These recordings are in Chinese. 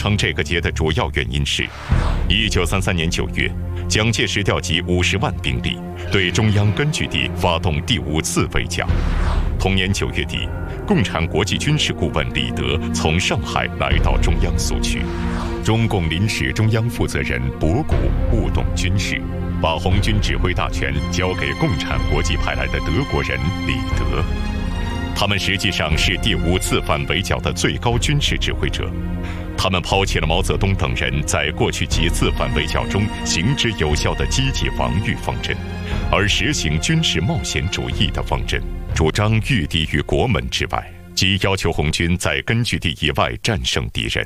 成这个节的主要原因是，1933年9月，蒋介石调集50万兵力，对中央根据地发动第5次围剿。同年9月底，共产国际军事顾问李德从上海来到中央苏区，中共临时中央负责人博古不懂军事，把红军指挥大权交给共产国际派来的德国人李德。他们实际上是第5次反围剿的最高军事指挥者，他们抛弃了毛泽东等人在过去几次反围剿中行之有效的积极防御方针，而实行军事冒险主义的方针，主张御敌于国门之外，即要求红军在根据地以外战胜敌人。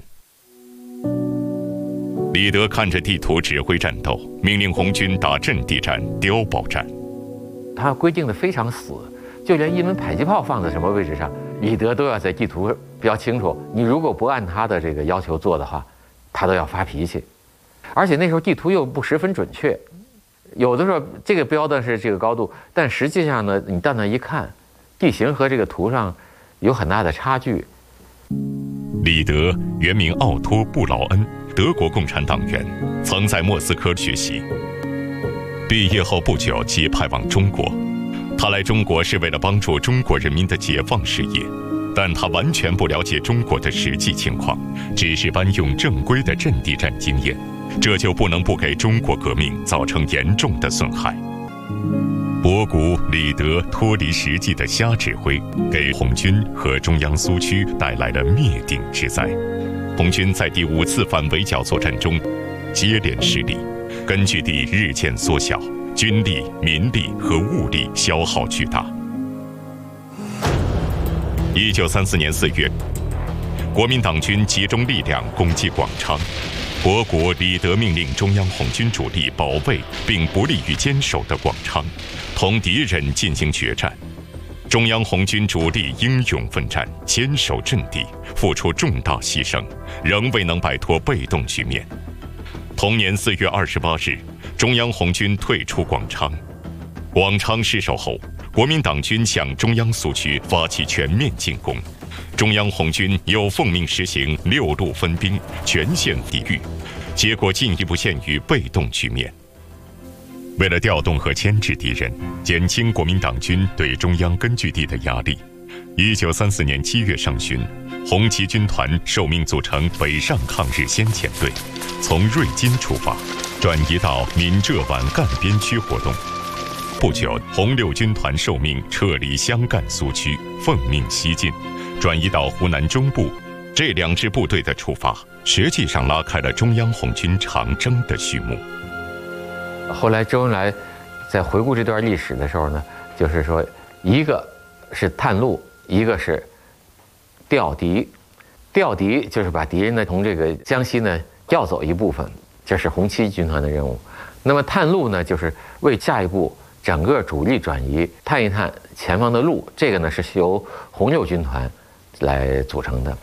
李德看着地图指挥战斗，命令红军打阵地战、碉堡战。 他规定的非常死，就连一门迫击炮放在什么位置上，李德都要在地图标清楚。你如果不按他的这个要求做的话，他都要发脾气。而且那时候地图又不十分准确，有的时候这个标的是这个高度，但实际上呢，你到那一看，地形和这个图上有很大的差距。 李德原名奥托·布劳恩，德国共产党员，曾在莫斯科学习。毕业后不久即派往中国。他来中国是为了帮助中国人民的解放事业，但他完全不了解中国的实际情况，只是搬用正规的阵地战经验，这就不能不给中国革命造成严重的损害。博古、李德脱离实际的瞎指挥，给红军和中央苏区带来了灭顶之灾。红军在第5次反围剿作战中接连失利，根据地日渐缩小，军力、民力和物力消耗巨大。1934年4月，国民党军集中力量攻击广昌，博古、李德命令中央红军主力保卫并不利于坚守的广昌，同敌人进行决战。中央红军主力英勇奋战，坚守阵地，付出重大牺牲，仍未能摆脱被动局面。同年4月28日，中央红军退出广昌。广昌失守后，国民党军向中央苏区发起全面进攻，中央红军又奉命实行6路分兵，全线抵御，结果进一步陷于被动局面。为了调动和牵制敌人，减轻国民党军对中央根据地的压力，1934年7月上旬，红旗军团受命组成北上抗日先遣队，从瑞金出发，转移到闽浙皖赣边区活动。不久，红六军团受命撤离湘赣苏区，奉命西进，转移到湖南中部。这2支部队的出发，实际上拉开了中央红军长征的序幕。 后来周恩来在回顾这段历史的时候呢，就是说，一个是探路，一个是调敌。调敌就是把敌人呢从这个江西呢调走一部分，这是红七军团的任务。那么探路呢，就是为下一步整个主力转移，探一探前方的路，这个呢是由红六军团来组成的。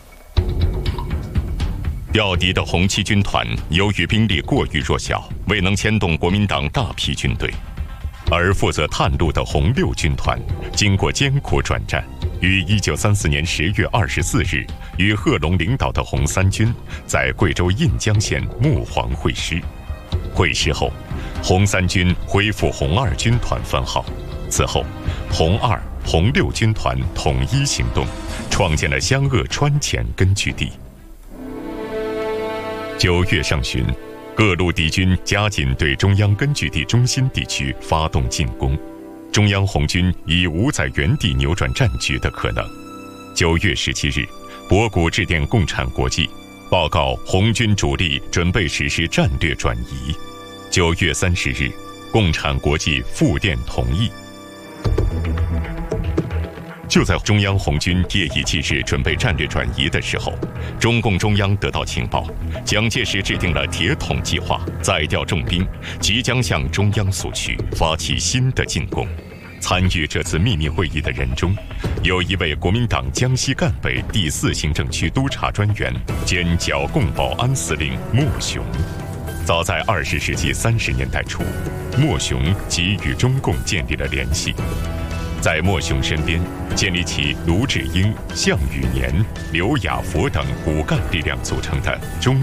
调敌的红七军团由于兵力过于弱小，未能牵动国民党大批军队，而负责探路的红六军团经过艰苦转战，于1934年10月24日与贺龙领导的红三军在贵州印江县木黄会师。会师后，红三军恢复红二军团番号。此后，红二、红六军团统一行动，创建了湘鄂川黔根据地。9月上旬，各路敌军加紧对中央根据地中心地区发动进攻，中央红军已无在原地扭转战局的可能。9月17日，博古致电共产国际，报告红军主力准备实施战略转移。9月30日，共产国际复电同意。就在中央红军夜以继日准备战略转移的时候，中共中央得到情报，蒋介石制定了铁桶计划，再调重兵，即将向中央苏区发起新的进攻。参与这次秘密会议的人中，有一位国民党江西赣北第4行政区督察专员兼剿共保安司令莫雄。早在20世纪30年代初，莫雄即与中共建立了联系。在莫雄身边建立起卢志英、项羽年、刘亚佛等骨干力量组成的中